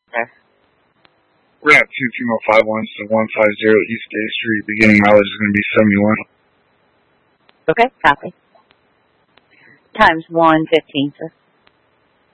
sir? We're at 22051 to 150 East Gay Street. Beginning mileage is going to be 71. Okay, copy. Time's 1:15, sir.